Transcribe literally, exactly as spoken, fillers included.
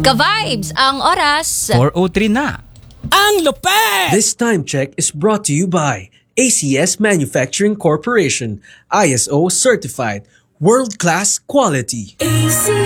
Ka-vibes, ang oras. four oh three na. Ang lupet! This time check is brought to you by A C S Manufacturing Corporation, I S O certified, world-class quality.